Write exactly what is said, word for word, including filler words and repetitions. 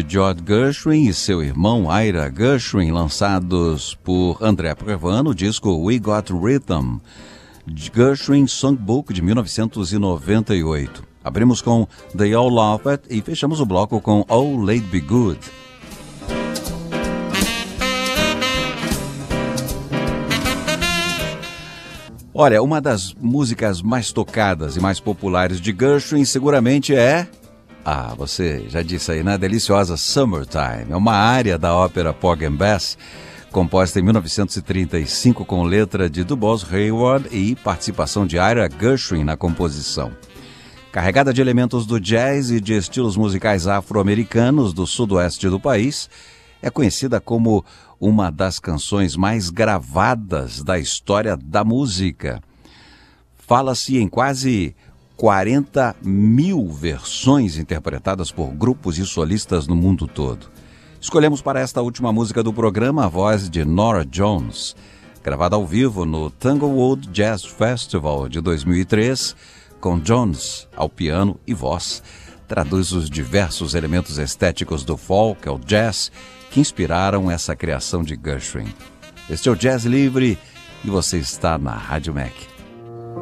George Gershwin e seu irmão Ira Gershwin, lançados por André Previn no disco We Got Rhythm, Gershwin Songbook de mil novecentos e noventa e oito. Abrimos com They All Love It e fechamos o bloco com Oh Lady Be Good. Olha, uma das músicas mais tocadas e mais populares de Gershwin seguramente é... Ah, você já disse aí, né? A deliciosa Summertime. É uma área da ópera Porgy and Bess, composta em mil novecentos e trinta e cinco com letra de DuBois Hayward e participação de Ira Gershwin na composição. Carregada de elementos do jazz e de estilos musicais afro-americanos do sudoeste do país, é conhecida como uma das canções mais gravadas da história da música. Fala-se em quase quarenta mil versões interpretadas por grupos e solistas no mundo todo. Escolhemos para esta última música do programa a voz de Norah Jones, gravada ao vivo no Tanglewood Jazz Festival de dois mil e três, com Jones ao piano e voz. Traduz os diversos elementos estéticos do folk ao jazz que inspiraram essa criação de Gershwin. Este é o Jazz Livre e você está na Rádio Mac.